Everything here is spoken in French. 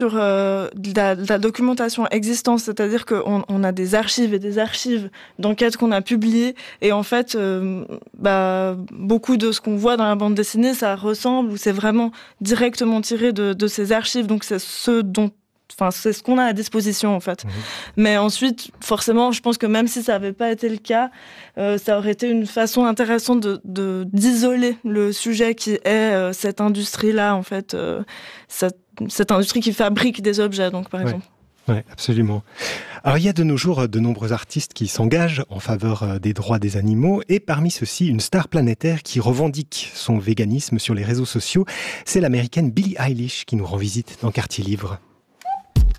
sur de la documentation existante, c'est-à-dire qu'on a des archives et des archives d'enquêtes qu'on a publiées, et en fait, beaucoup de ce qu'on voit dans la bande dessinée, ça ressemble, ou c'est vraiment directement tiré de ces archives, donc c'est c'est ce qu'on a à disposition, en fait. Mais ensuite, forcément, je pense que même si ça n'avait pas été le cas, ça aurait été une façon intéressante d'isoler le sujet qui est cette industrie-là, en fait, cette industrie qui fabrique des objets, donc, par exemple. Oui, absolument. Alors, il y a de nos jours de nombreux artistes qui s'engagent en faveur des droits des animaux, et parmi ceux-ci, une star planétaire qui revendique son véganisme sur les réseaux sociaux. C'est l'américaine Billie Eilish qui nous rend visite dans Quartier Livre.